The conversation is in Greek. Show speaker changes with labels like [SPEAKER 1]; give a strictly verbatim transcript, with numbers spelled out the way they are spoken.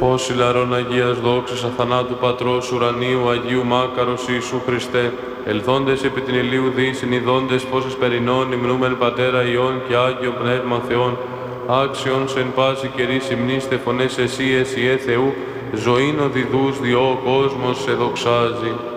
[SPEAKER 1] Φως ηλαρών Αγίας δόξης αθανάτου Πατρός ουρανίου Αγίου Μάκαρος Ιησού Χριστέ, ελθόντες επί την ηλίου δι, συνειδώντες πόσες περινών υμνούμεν Πατέρα Υιόν και Άγιο Πνεύμα Θεόν, άξιον σε εν πάση καιρή συμνήστε φωνές εσύ, εσιέ Θεού, ζωήν οδηδούς διό ο κόσμος σε δοξάζει.